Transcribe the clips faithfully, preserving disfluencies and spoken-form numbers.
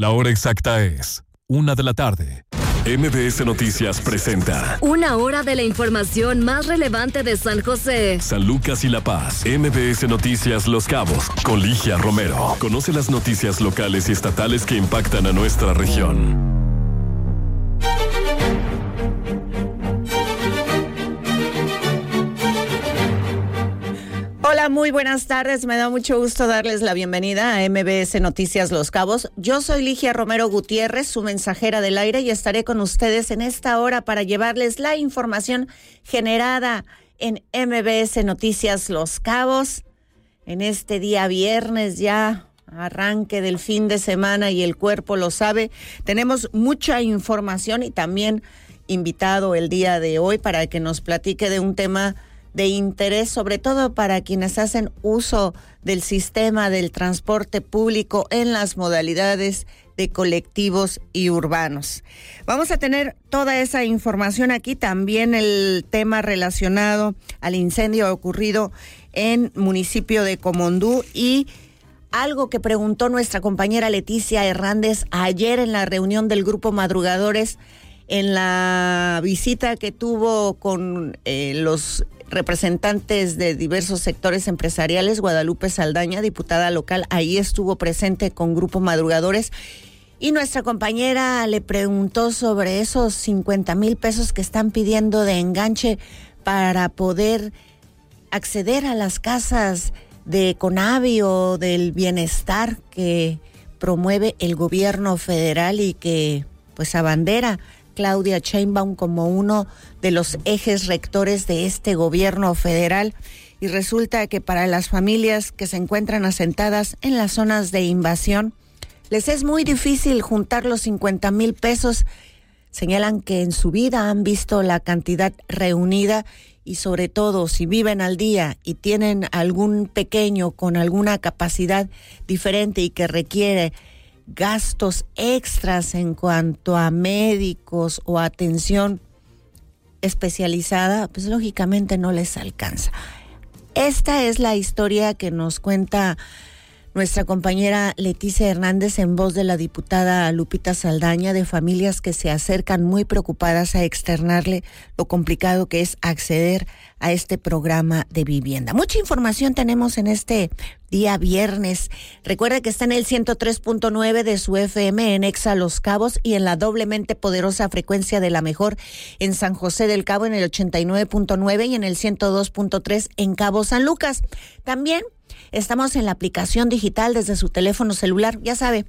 La hora exacta es una de la tarde. M B S Noticias presenta una hora de la información más relevante de San José, San Lucas y La Paz. M B S Noticias Los Cabos con Ligia Romero. Conoce las noticias locales y estatales que impactan a nuestra región. Hola, muy buenas tardes. Me da mucho gusto darles la bienvenida a M B S Noticias Los Cabos. Yo soy Ligia Romero Gutiérrez, su mensajera del aire, y estaré con ustedes en esta hora para llevarles la información generada en M B S Noticias Los Cabos. En este día viernes, ya arranque del fin de semana y el cuerpo lo sabe, tenemos mucha información y también invitado el día de hoy para que nos platique de un tema de interés, sobre todo para quienes hacen uso del sistema del transporte público en las modalidades de colectivos y urbanos. Vamos a tener toda esa información aquí, también el tema relacionado al incendio ocurrido en municipio de Comondú y algo que preguntó nuestra compañera Leticia Hernández ayer en la reunión del Grupo Madrugadores, en la visita que tuvo con eh, los representantes de diversos sectores empresariales. Guadalupe Saldaña, diputada local, ahí estuvo presente con Grupo Madrugadores, y nuestra compañera le preguntó sobre esos cincuenta mil pesos que están pidiendo de enganche para poder acceder a las casas de Conavi o del bienestar que promueve el gobierno federal y que pues abandera Claudia Sheinbaum como uno de los ejes rectores de este gobierno federal. Y resulta que para las familias que se encuentran asentadas en las zonas de invasión, les es muy difícil juntar los cincuenta mil pesos. Señalan que en su vida han visto la cantidad reunida y sobre todo si viven al día y tienen algún pequeño con alguna capacidad diferente y que requiere gastos extras en cuanto a médicos o atención especializada, pues lógicamente no les alcanza. Esta es la historia que nos cuenta nuestra compañera Leticia Hernández en voz de la diputada Lupita Saldaña, de familias que se acercan muy preocupadas a externarle lo complicado que es acceder a este programa de vivienda. Mucha información tenemos en este día viernes. Recuerda que está en el ciento tres punto nueve de su F M en Exa Los Cabos y en la doblemente poderosa frecuencia de la mejor en San José del Cabo en el ochenta y nueve punto nueve y en el ciento dos punto tres en Cabo San Lucas. También estamos en la aplicación digital desde su teléfono celular, ya sabe.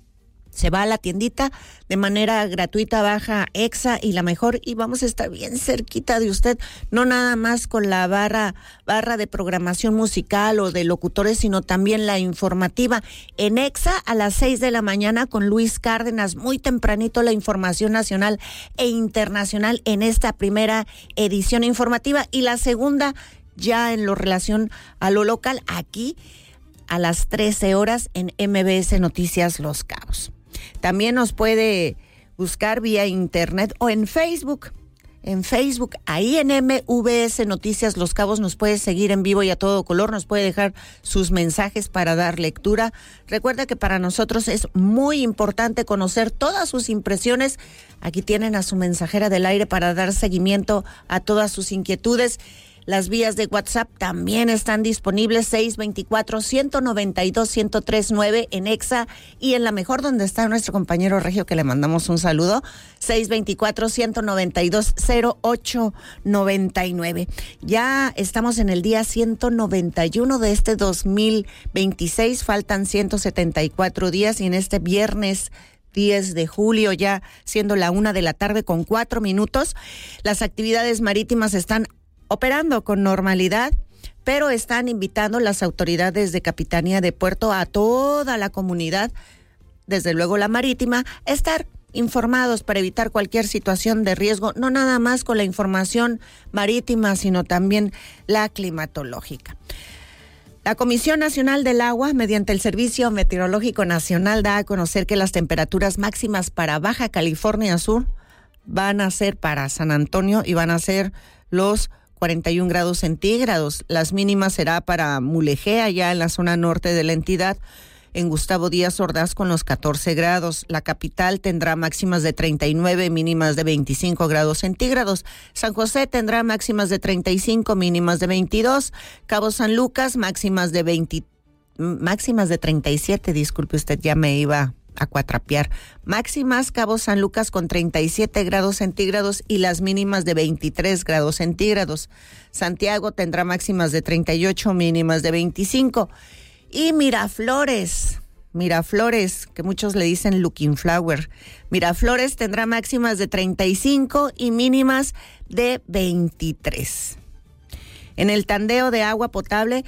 Se va a la tiendita de manera gratuita, baja Exa y la mejor, y vamos a estar bien cerquita de usted, no nada más con la barra, barra de programación musical o de locutores, sino también la informativa. En Exa a las seis de la mañana con Luis Cárdenas, muy tempranito la información nacional e internacional en esta primera edición informativa, y la segunda ya en lo relación a lo local, aquí a las trece horas en M B S Noticias Los Cabos. También nos puede buscar vía internet o en Facebook. En Facebook, ahí en M V S Noticias Los Cabos nos puede seguir en vivo y a todo color, nos puede dejar sus mensajes para dar lectura. Recuerda que para nosotros es muy importante conocer todas sus impresiones. Aquí tienen a su mensajera del aire para dar seguimiento a todas sus inquietudes. Las vías de WhatsApp también están disponibles, seis dos cuatro, uno nueve dos, uno cero tres nueve en Exa y en la mejor, donde está nuestro compañero Regio, que le mandamos un saludo, seis dos cuatro, uno nueve dos, cero ocho nueve nueve. Ya estamos en el día ciento noventa y uno de este dos mil veintiséis, faltan ciento setenta y cuatro días y en este viernes diez de julio, ya siendo la una de la tarde con cuatro minutos, las actividades marítimas están operando con normalidad, pero están invitando las autoridades de Capitanía de Puerto a toda la comunidad, desde luego la marítima, a estar informados para evitar cualquier situación de riesgo, no nada más con la información marítima, sino también la climatológica. La Comisión Nacional del Agua, mediante el Servicio Meteorológico Nacional, da a conocer que las temperaturas máximas para Baja California Sur van a ser para San Antonio y van a ser los cuarenta y un grados centígrados. Las mínimas será para Mulegé, allá en la zona norte de la entidad, en Gustavo Díaz Ordaz con los catorce grados. La capital tendrá máximas de treinta y nueve, mínimas de veinticinco grados centígrados. San José tendrá máximas de treinta y cinco, mínimas de veintidós. Cabo San Lucas, máximas de veinte, máximas de treinta y siete, disculpe usted, ya me iba a cuatrapear. Máximas, Cabo San Lucas con treinta y siete grados centígrados y las mínimas de veintitrés grados centígrados. Santiago tendrá máximas de treinta y ocho, mínimas de veinticinco. Y Miraflores, Miraflores, que muchos le dicen Looking Flower. Miraflores tendrá máximas de treinta y cinco y mínimas de veintitrés. En el tandeo de agua potable,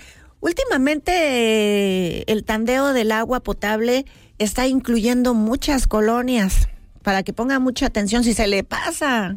últimamente el tandeo del agua potable está incluyendo muchas colonias, para que ponga mucha atención. Si se le pasa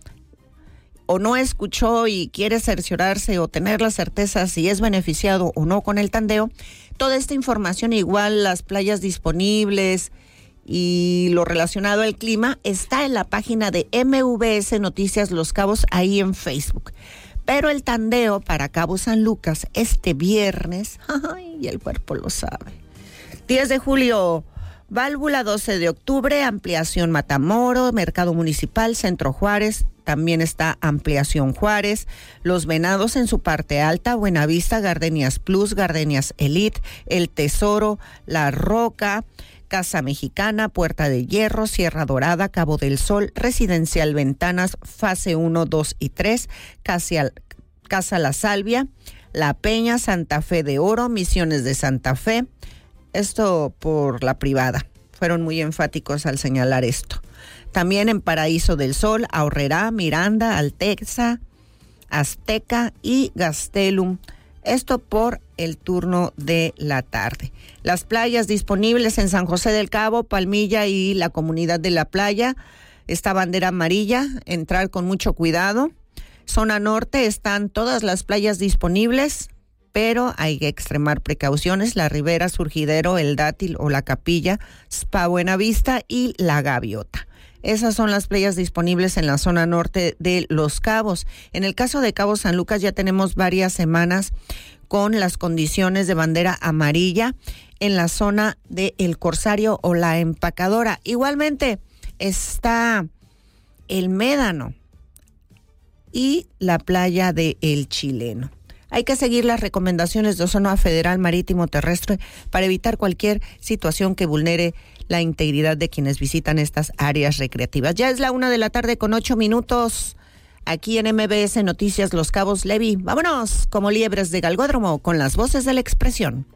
o no escuchó y quiere cerciorarse o tener la certeza si es beneficiado o no con el tandeo, toda esta información, igual las playas disponibles y lo relacionado al clima, está en la página de M V S Noticias Los Cabos, ahí en Facebook. Pero el tandeo para Cabo San Lucas este viernes, ay, y el cuerpo lo sabe. diez de julio, válvula. Doce de octubre, ampliación Matamoros, Mercado Municipal, Centro Juárez, también está ampliación Juárez. Los Venados en su parte alta, Buenavista, Gardenias Plus, Gardenias Elite, El Tesoro, La Roca, Casa Mexicana, Puerta de Hierro, Sierra Dorada, Cabo del Sol, Residencial Ventanas, fase uno, dos y tres, Casa, Casa La Salvia, La Peña, Santa Fe de Oro, Misiones de Santa Fe. Esto por la privada. Fueron muy enfáticos al señalar esto. También en Paraíso del Sol, Aurrerá, Miranda, Altexa, Azteca y Gastelum. Esto por el turno de la tarde. Las playas disponibles en San José del Cabo, Palmilla y la Comunidad de la Playa. Esta bandera amarilla, entrar con mucho cuidado. Zona norte están todas las playas disponibles, pero hay que extremar precauciones. La Ribera, Surgidero, El Dátil o La Capilla, Spa Buenavista y La Gaviota. Esas son las playas disponibles en la zona norte de Los Cabos. En el caso de Cabo San Lucas ya tenemos varias semanas con las condiciones de bandera amarilla en la zona de El Corsario o La Empacadora. Igualmente está El Médano y la playa de El Chileno. Hay que seguir las recomendaciones de Zona Federal Marítimo Terrestre para evitar cualquier situación que vulnere la integridad de quienes visitan estas áreas recreativas. Ya es la una de la tarde con ocho minutos. Aquí en M B S Noticias Los Cabos. Levi, vámonos como liebres de galgódromo con las voces de la expresión.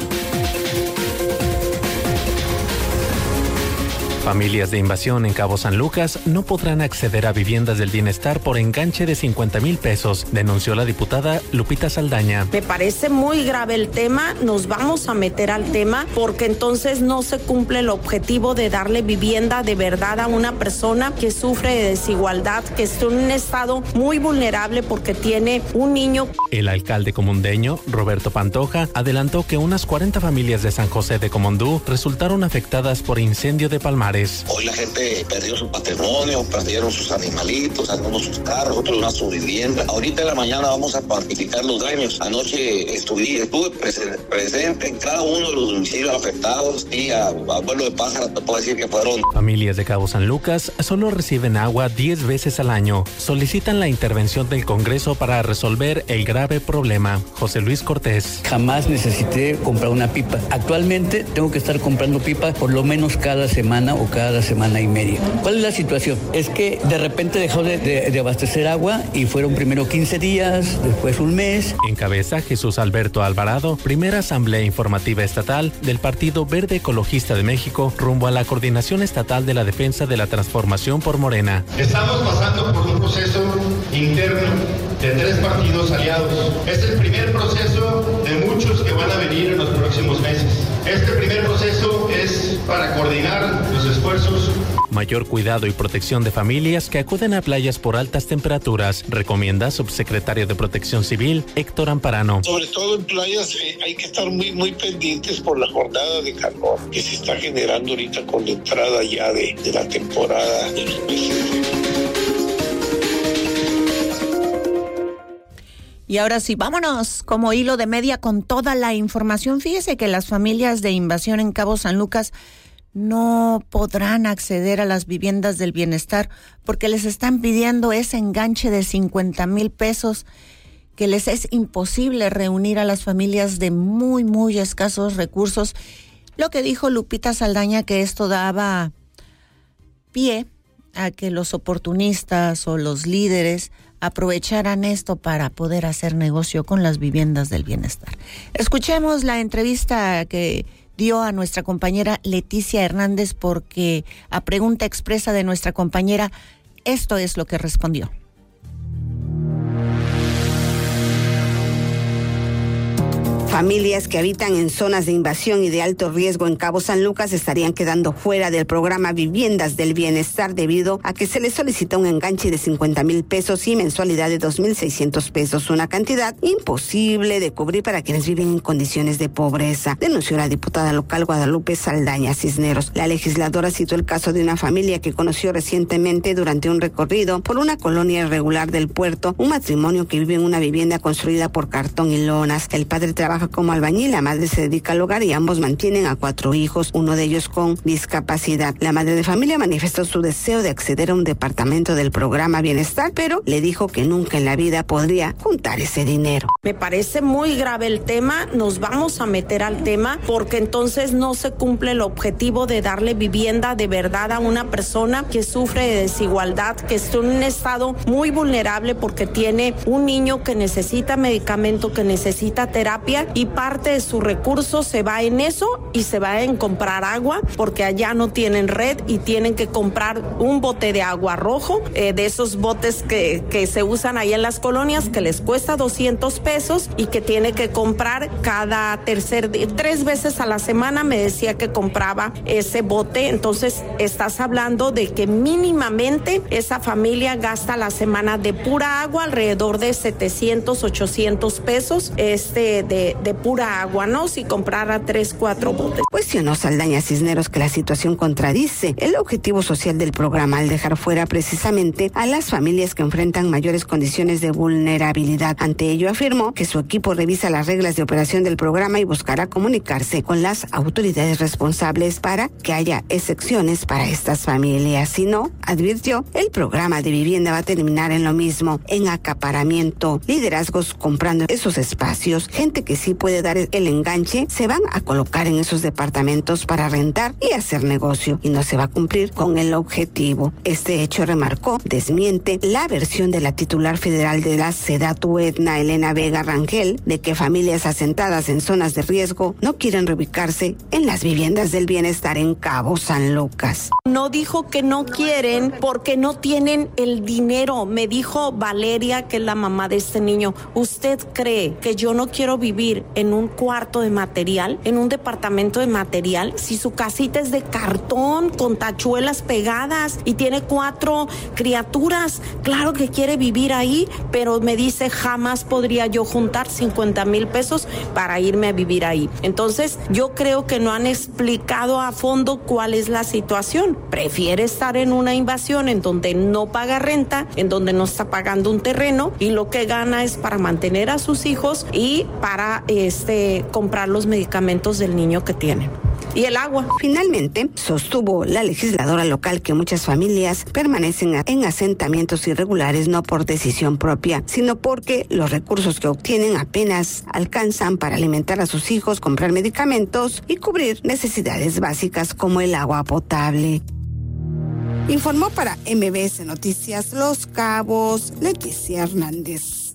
Familias de invasión en Cabo San Lucas no podrán acceder a viviendas del bienestar por enganche de cincuenta mil pesos, denunció la diputada Lupita Saldaña. Me parece muy grave el tema, nos vamos a meter al tema porque entonces no se cumple el objetivo de darle vivienda de verdad a una persona que sufre de desigualdad, que está en un estado muy vulnerable porque tiene un niño. El alcalde comundeño, Roberto Pantoja, adelantó que unas cuarenta familias de San José de Comondú resultaron afectadas por incendio de Palmares. Hoy la gente perdió su patrimonio, perdieron sus animalitos, algunos sus carros, otros una su vivienda. Ahorita en la mañana vamos a cuantificar los daños. Anoche estuve, estuve presente, presente en cada uno de los domicilios afectados y a, a vuelo de pájaro te puedo decir que fueron. Familias de Cabo San Lucas solo reciben agua diez veces al año. Solicitan la intervención del Congreso para resolver el grave problema. José Luis Cortés. Jamás necesité comprar una pipa. Actualmente tengo que estar comprando pipa por lo menos cada semana o cada semana y media. ¿Cuál es la situación? Es que de repente dejó de, de, de abastecer agua y fueron primero quince días, después un mes. Encabeza Jesús Alberto Alvarado, primera asamblea informativa estatal del Partido Verde Ecologista de México rumbo a la Coordinación Estatal de la Defensa de la Transformación por Morena. Estamos pasando por un proceso interno de tres partidos aliados. Es el primer proceso de muchos que van a venir en los próximos meses. Este primer proceso es para coordinar los esfuerzos. Mayor cuidado y protección de familias que acuden a playas por altas temperaturas, recomienda subsecretario de Protección Civil, Héctor Amparano. Sobre todo en playas eh, hay que estar muy, muy pendientes por la jornada de calor que se está generando ahorita con la entrada ya de, de la temporada de los meses. Y ahora sí, vámonos como hilo de media con toda la información. Fíjese que las familias de invasión en Cabo San Lucas no podrán acceder a las viviendas del bienestar porque les están pidiendo ese enganche de cincuenta mil pesos que les es imposible reunir a las familias de muy, muy escasos recursos. Lo que dijo Lupita Saldaña, que esto daba pie a que los oportunistas o los líderes aprovecharan esto para poder hacer negocio con las viviendas del bienestar. Escuchemos la entrevista que dio a nuestra compañera Leticia Hernández, porque a pregunta expresa de nuestra compañera, esto es lo que respondió. Familias que habitan en zonas de invasión y de alto riesgo en Cabo San Lucas estarían quedando fuera del programa Viviendas del Bienestar debido a que se les solicita un enganche de cincuenta mil pesos y mensualidad de dos mil seiscientos pesos, una cantidad imposible de cubrir para quienes viven en condiciones de pobreza, denunció la diputada local Guadalupe Saldaña Cisneros. La legisladora citó el caso de una familia que conoció recientemente durante un recorrido por una colonia irregular del puerto, un matrimonio que vive en una vivienda construida por cartón y lonas. El padre trabaja como albañil, la madre se dedica al hogar y ambos mantienen a cuatro hijos, uno de ellos con discapacidad. La madre de familia manifestó su deseo de acceder a un departamento del programa Bienestar, pero le dijo que nunca en la vida podría juntar ese dinero. Me parece muy grave el tema, nos vamos a meter al tema porque entonces no se cumple el objetivo de darle vivienda de verdad a una persona que sufre de desigualdad, que está en un estado muy vulnerable porque tiene un niño que necesita medicamento, que necesita terapia, y parte de su recurso se va en eso y se va en comprar agua porque allá no tienen red y tienen que comprar un bote de agua rojo, eh, de esos botes que, que se usan ahí en las colonias, que les cuesta doscientos pesos y que tiene que comprar cada tercer día, tres veces a la semana me decía que compraba ese bote. Entonces estás hablando de que mínimamente esa familia gasta a la semana de pura agua alrededor de setecientos, ochocientos pesos este de de pura agua, ¿no? Si comprara tres, cuatro botes. Cuestionó Saldaña Cisneros que la situación contradice el objetivo social del programa al dejar fuera precisamente a las familias que enfrentan mayores condiciones de vulnerabilidad. Ante ello afirmó que su equipo revisa las reglas de operación del programa y buscará comunicarse con las autoridades responsables para que haya excepciones para estas familias. Si no, advirtió, el programa de vivienda va a terminar en lo mismo, en acaparamiento, liderazgos comprando esos espacios, gente que sí puede dar el enganche, se van a colocar en esos departamentos para rentar y hacer negocio y no se va a cumplir con el objetivo. Este hecho, remarcó, desmiente la versión de la titular federal de la SEDATU, Edna Elena Vega Rangel, de que familias asentadas en zonas de riesgo no quieren reubicarse en las viviendas del bienestar en Cabo San Lucas. No dijo que no quieren porque no tienen el dinero. Me dijo Valeria, que es la mamá de este niño, ¿usted cree que yo no quiero vivir en un cuarto de material, en un departamento de material, si su casita es de cartón con tachuelas pegadas y tiene cuatro criaturas? Claro que quiere vivir ahí, pero me dice, jamás podría yo juntar cincuenta mil pesos para irme a vivir ahí. Entonces yo creo que no han explicado a fondo cuál es la situación. Prefiere estar en una invasión en donde no paga renta, en donde no está pagando un terreno y lo que gana es para mantener a sus hijos y para este comprar los medicamentos del niño que tiene. Y el agua. Finalmente, sostuvo la legisladora local que muchas familias permanecen en asentamientos irregulares no por decisión propia, sino porque los recursos que obtienen apenas alcanzan para alimentar a sus hijos, comprar medicamentos y cubrir necesidades básicas como el agua potable. Informó para M B S Noticias Los Cabos, Leticia Hernández.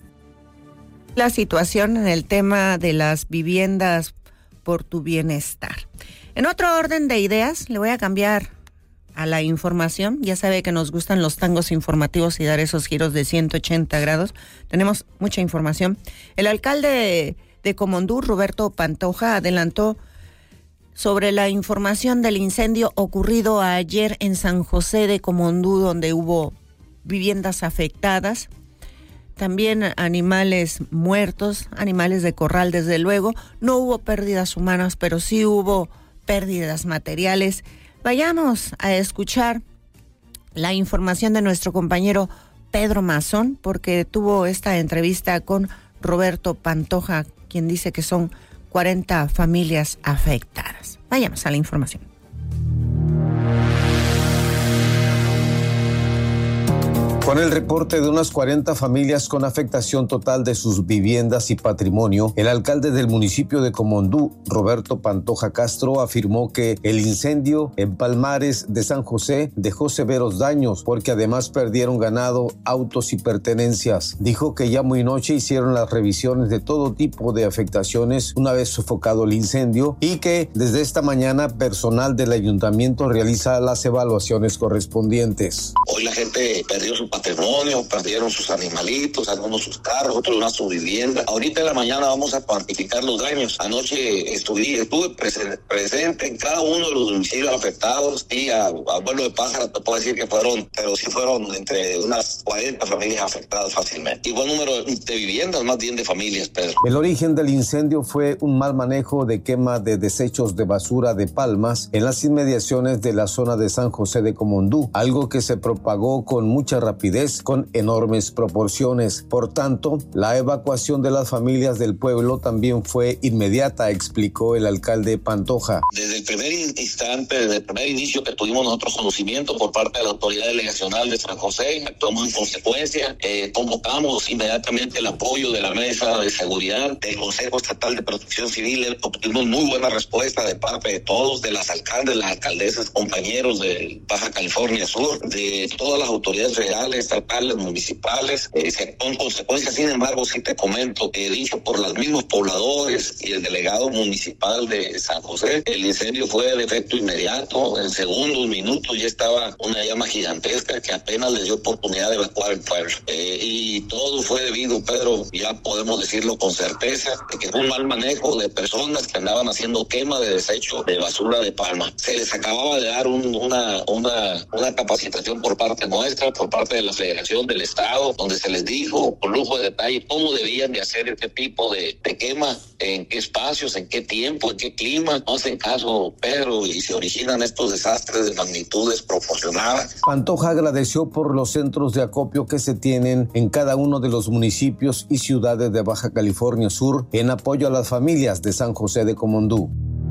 La situación en el tema de las viviendas por tu bienestar. En otro orden de ideas, le voy a cambiar a la información. Ya sabe que nos gustan los tangos informativos y dar esos giros de ciento ochenta grados. Tenemos mucha información. El alcalde de, de Comondú, Roberto Pantoja, adelantó sobre la información del incendio ocurrido ayer en San José de Comondú, donde hubo viviendas afectadas. También animales muertos, animales de corral, desde luego. No hubo pérdidas humanas, pero sí hubo pérdidas materiales. Vayamos a escuchar la información de nuestro compañero Pedro Mazón, porque tuvo esta entrevista con Roberto Pantoja, quien dice que son cuarenta familias afectadas. Vayamos a la información. Con el reporte de unas cuarenta familias con afectación total de sus viviendas y patrimonio, el alcalde del municipio de Comondú, Roberto Pantoja Castro, afirmó que el incendio en Palmares de San José dejó severos daños porque además perdieron ganado, autos y pertenencias. Dijo que ya muy noche hicieron las revisiones de todo tipo de afectaciones una vez sofocado el incendio y que desde esta mañana personal del ayuntamiento realiza las evaluaciones correspondientes. Hoy la gente perdió su patrimonio, perdieron sus animalitos, algunos sus carros, otros una su vivienda. Ahorita en la mañana vamos a cuantificar los daños. Anoche estuve, estuve presente, presente en cada uno de los domicilios afectados y a, a vuelo de pájaro te puedo decir que fueron, pero sí fueron entre unas cuarenta familias afectadas fácilmente. Y buen número de viviendas, más bien de familias, Pedro. El origen del incendio fue un mal manejo de quema de desechos de basura de palmas en las inmediaciones de la zona de San José de Comondú, algo que se propagó con mucha rapidez con enormes proporciones. Por tanto, la evacuación de las familias del pueblo también fue inmediata, explicó el alcalde Pantoja. Desde el primer instante, desde el primer inicio que tuvimos nosotros conocimiento por parte de la autoridad delegacional de San José, actuamos en consecuencia, eh, convocamos inmediatamente el apoyo de la mesa de seguridad, del Consejo Estatal de Protección Civil, obtuvimos muy buena respuesta de parte de todos, de las alcaldes, las alcaldesas, compañeros de Baja California Sur, de todas las autoridades federales, estatales, municipales, eh, se, con consecuencia, sin embargo, sí te comento, eh, dicho por los mismos pobladores y el delegado municipal de San José, el incendio fue de efecto inmediato, en segundos, minutos, ya estaba una llama gigantesca que apenas les dio oportunidad de evacuar el pueblo. Eh, y todo fue debido, Pedro, ya podemos decirlo con certeza, de que fue un mal manejo de personas que andaban haciendo quema de desecho de basura de palma. Se les acababa de dar un, una, una, una capacitación por parte nuestra, por parte de la Federación del Estado, donde se les dijo con lujo de detalle cómo debían de hacer este tipo de, de quema, en qué espacios, en qué tiempo, en qué clima. No hacen caso, Pedro, y se originan estos desastres de magnitudes proporcionadas. Pantoja agradeció por los centros de acopio que se tienen en cada uno de los municipios y ciudades de Baja California Sur en apoyo a las familias de San José de Comondú.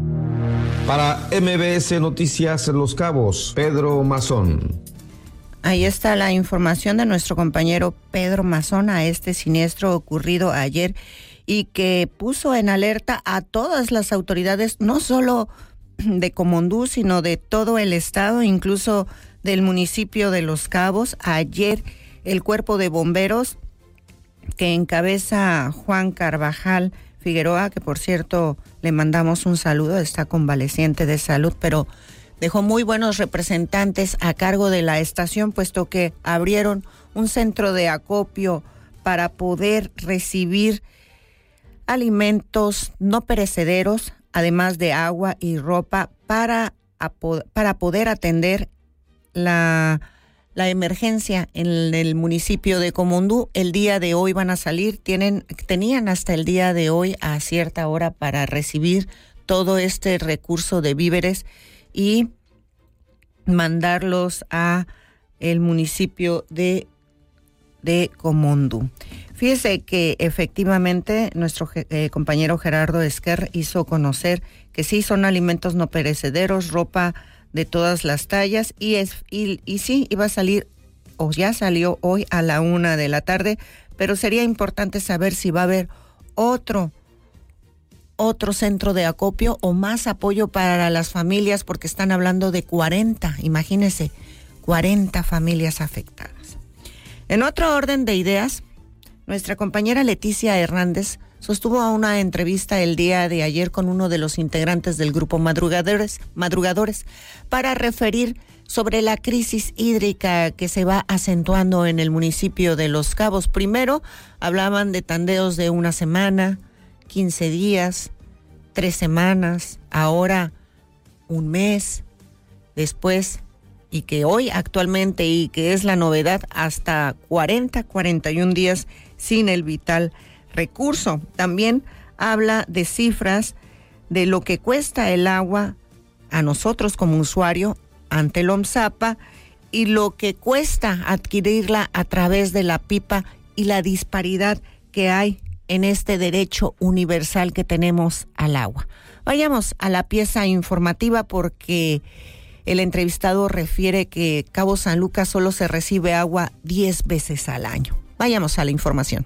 Para M B S Noticias Los Cabos, Pedro Mazón. Ahí está la información de nuestro compañero Pedro Mazón a este siniestro ocurrido ayer y que puso en alerta a todas las autoridades, no solo de Comondú, sino de todo el estado, incluso del municipio de Los Cabos. Ayer el cuerpo de bomberos que encabeza Juan Carvajal Figueroa, que por cierto le mandamos un saludo, está convaleciente de salud, pero dejó muy buenos representantes a cargo de la estación, puesto que abrieron un centro de acopio para poder recibir alimentos no perecederos, además de agua y ropa, para, para poder atender la, la emergencia en el municipio de Comondú. El día de hoy van a salir, tienen, tenían hasta el día de hoy a cierta hora para recibir todo este recurso de víveres y mandarlos a el municipio de, de Comondú. Fíjese que efectivamente nuestro eh, compañero Gerardo Esquer hizo conocer que sí son alimentos no perecederos, ropa de todas las tallas y, es, y, y sí iba a salir o ya salió hoy a la una de la tarde, pero sería importante saber si va a haber otro otro centro de acopio o más apoyo para las familias, porque están hablando de cuarenta, imagínense, cuarenta familias afectadas. En otro orden de ideas, nuestra compañera Leticia Hernández sostuvo una entrevista el día de ayer con uno de los integrantes del grupo Madrugadores, Madrugadores para referir sobre la crisis hídrica que se va acentuando en el municipio de Los Cabos. Primero hablaban de tandeos de una semana, quince días, tres semanas, ahora un mes, después, y que hoy actualmente, y que es la novedad, hasta cuarenta, cuarenta y un días sin el vital recurso. También habla de cifras de lo que cuesta el agua a nosotros como usuario ante el OMSAPA y lo que cuesta adquirirla a través de la pipa y la disparidad que hay en este derecho universal que tenemos al agua. Vayamos a la pieza informativa porque el entrevistado refiere que Cabo San Lucas solo se recibe agua diez veces al año. Vayamos a la información.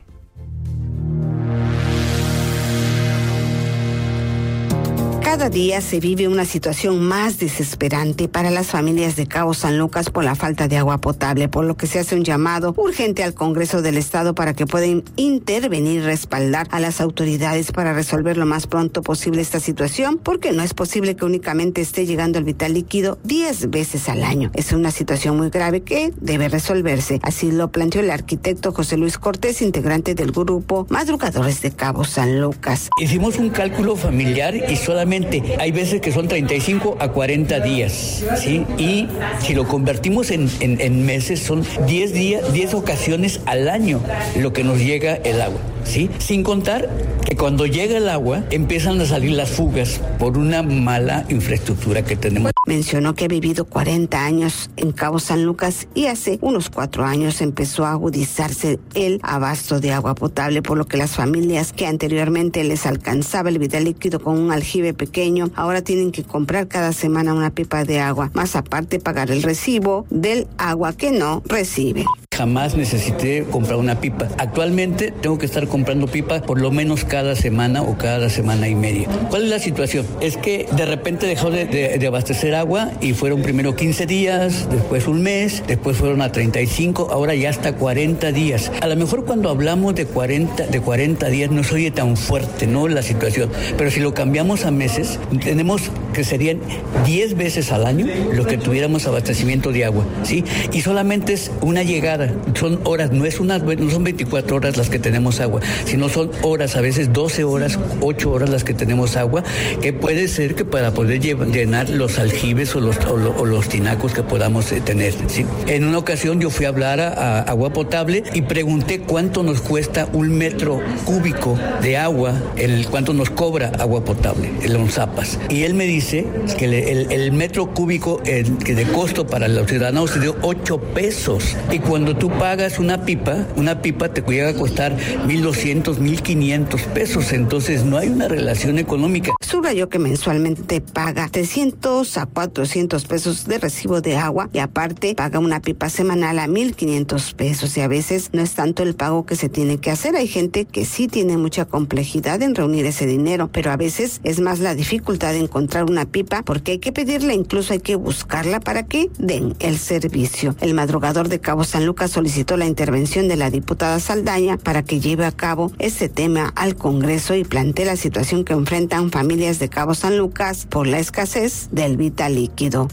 Cada día se vive una situación más desesperante para las familias de Cabo San Lucas por la falta de agua potable, por lo que se hace un llamado urgente al Congreso del Estado para que puedan intervenir y respaldar a las autoridades para resolver lo más pronto posible esta situación, porque no es posible que únicamente esté llegando el vital líquido diez veces al año. Es una situación muy grave que debe resolverse. Así lo planteó el arquitecto José Luis Cortés, integrante del grupo Madrugadores de Cabo San Lucas. Hicimos un cálculo familiar y solamente hay veces que son treinta y cinco a cuarenta días, ¿sí? Y si lo convertimos en, en, en meses, son diez días, diez ocasiones al año lo que nos llega el agua, ¿sí? Sin contar que cuando llega el agua empiezan a salir las fugas por una mala infraestructura que tenemos. Mencionó que ha vivido cuarenta años en Cabo San Lucas y hace unos cuatro años empezó a agudizarse el abasto de agua potable, por lo que las familias que anteriormente les alcanzaba el vital líquido con un aljibe pequeño, ahora tienen que comprar cada semana una pipa de agua, más aparte pagar el recibo del agua que no reciben. Jamás necesité comprar una pipa. Actualmente tengo que estar comprando pipa por lo menos cada semana o cada semana y media. ¿Cuál es la situación? Es que de repente dejó de, de, de abastecer agua y fueron primero quince días, después un mes, después fueron a treinta y cinco, ahora ya hasta cuarenta días. A lo mejor cuando hablamos de cuarenta, de cuarenta días no se oye tan fuerte, ¿no? La situación. Pero si lo cambiamos a meses, tenemos que serían diez veces al año lo que tuviéramos abastecimiento de agua, ¿sí? Y solamente es una llegada. Son horas, no es una, no son veinticuatro horas las que tenemos agua, sino son horas, a veces doce horas, ocho horas las que tenemos agua, que puede ser que para poder llenar los aljibes o los, o, o los tinacos que podamos eh, tener, ¿sí? En una ocasión yo fui a hablar a, a agua potable y pregunté cuánto nos cuesta un metro cúbico de agua, el cuánto nos cobra agua potable, el Onzapas. Y él me dice que el, el, el metro cúbico el, que de costo para los ciudadanos se dio ocho pesos. Y cuando tú pagas una pipa, una pipa te llega a costar mil doscientos, mil quinientos pesos, entonces no hay una relación económica. Subrayó que mensualmente paga trescientos a cuatrocientos pesos de recibo de agua y aparte paga una pipa semanal a mil quinientos pesos, y a veces no es tanto el pago que se tiene que hacer. Hay gente que sí tiene mucha complejidad en reunir ese dinero, pero a veces es más la dificultad de encontrar una pipa porque hay que pedirla, incluso hay que buscarla para que den el servicio. El madrugador de Cabo San Lucas solicitó la intervención de la diputada Saldaña para que lleve a cabo este tema al Congreso y plantee la situación que enfrentan familias de Cabo San Lucas por la escasez del vital líquido.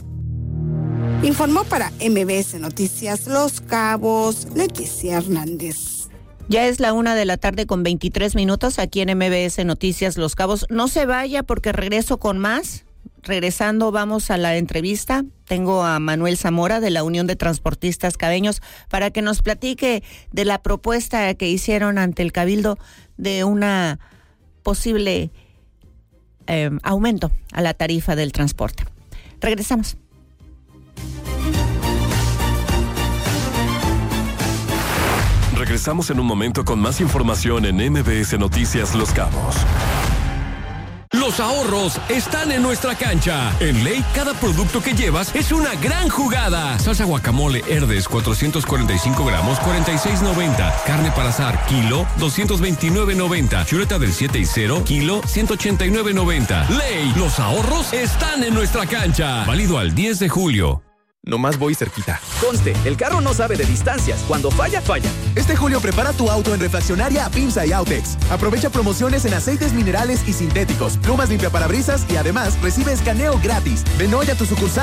Informó para M B S Noticias Los Cabos, Leticia Hernández. Ya es la una de la tarde con veintitrés minutos aquí en M B S Noticias Los Cabos. No se vaya porque regreso con más. Regresando vamos a la entrevista. Tengo a Manuel Zamora de la Unión de Transportistas Cabeños para que nos platique de la propuesta que hicieron ante el Cabildo de una posible eh, aumento a la tarifa del transporte. Regresamos. Regresamos en un momento con más información en M B S Noticias Los Cabos. Los ahorros están en nuestra cancha. En Ley, cada producto que llevas es una gran jugada. Salsa guacamole Herdes, cuatrocientos cuarenta y cinco gramos, cuarenta y seis noventa. Carne para asar, kilo, doscientos veintinueve noventa. Chuleta del siete y cero, kilo, ciento ochenta y nueve noventa. Ley, los ahorros están en nuestra cancha. Válido al diez de julio. Nomás voy cerquita. Conste, el carro no sabe de distancias. Cuando falla, falla. Este julio prepara tu auto en Refaccionaria Pimsa y Autex. Aprovecha promociones en aceites minerales y sintéticos, plumas limpiaparabrisas y además recibe escaneo gratis. Ven hoy a tu sucursal